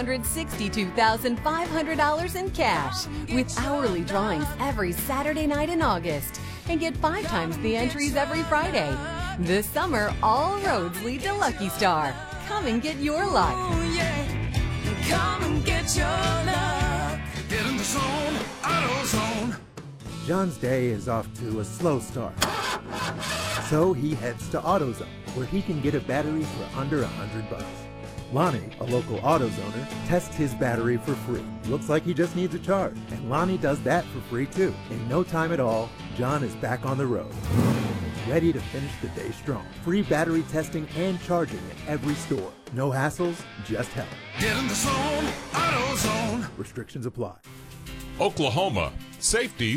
$162,500 in cash with hourly drawings every Saturday night in August. And get 5 times the entries every Friday. This summer, all roads lead to Lucky Star. Come and get your luck. Oh, yeah. Come and get your luck. Get in the zone, AutoZone. John's day is off to a slow start. So he heads to AutoZone, where he can get a battery for under $100. Lonnie, a local AutoZoner, tests his battery for free. Looks like he just needs a charge, and Lonnie does that for free too. In no time at all, John is back on the road, ready to finish the day strong. Free battery testing and charging at every store. No hassles, just help. Get in the zone, AutoZone. Restrictions apply. Oklahoma, safety